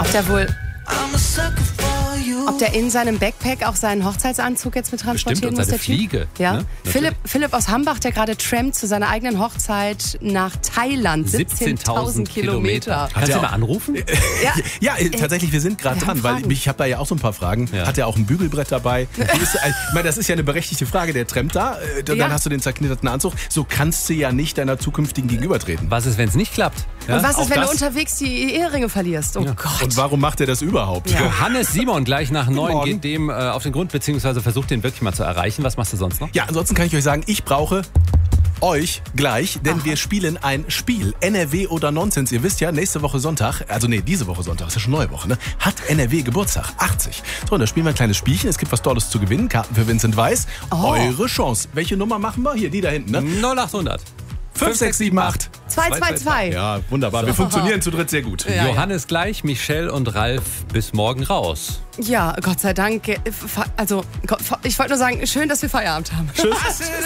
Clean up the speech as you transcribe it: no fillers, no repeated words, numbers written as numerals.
Ob der in seinem Backpack auch seinen Hochzeitsanzug jetzt mit transportieren Bestimmt, muss, und der seine Typ? Fliege. Ja. Ne? Philipp aus Hambach, der gerade trampt zu seiner eigenen Hochzeit nach Thailand. 17.000 Kilometer. Kannst du mal anrufen? Ja, tatsächlich, wir sind gerade dran, weil ich habe da ja auch so ein paar Fragen. Ja. Hat er auch ein Bügelbrett dabei? Ich meine, das ist ja eine berechtigte Frage. Der trampt da, dann hast du den zerknitterten Anzug. So kannst du ja nicht deiner zukünftigen Gegenüber treten. Was ist, wenn es nicht klappt? Und was ist, auch wenn du das? unterwegs die Eheringe verlierst? Oh Gott. Und warum macht er das überhaupt? Ja. Johannes Simon gleich nach 9 Morgen. geht dem auf den Grund, beziehungsweise versucht den wirklich mal zu erreichen. Was machst du sonst noch? Ja, ansonsten kann ich euch sagen, ich brauche euch gleich, denn wir spielen ein Spiel. NRW oder Nonsens. Ihr wisst ja, nächste Woche Sonntag, diese Woche Sonntag, ist ja schon neue Woche, ne? Hat NRW Geburtstag, 80. So, und da spielen wir ein kleines Spielchen. Es gibt was Tolles zu gewinnen. Karten für Vincent Weiss. Eure Chance. Welche Nummer machen wir? Hier, die da hinten, ne? 0800. 5678. 222. Ja, wunderbar. Wir funktionieren zu dritt sehr gut. Ja, Johannes gleich, Michelle und Ralf bis morgen raus. Ja, Gott sei Dank. Also, ich wollte nur sagen, schön, dass wir Feierabend haben. Tschüss.